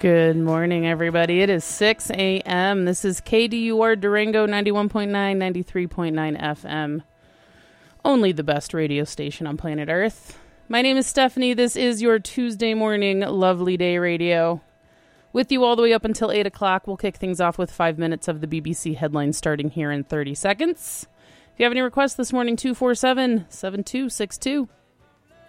Good morning, everybody. It is 6 a.m. This is KDUR Durango 91.9, 93.9 FM. Only the best radio station on planet Earth. My name is Stephanie. This is your Tuesday morning Lovely Day Radio. With you all the way up until 8 o'clock, we'll kick things off with 5 minutes of the BBC headlines starting here in 30 seconds. If you have any requests this morning, 247-7262.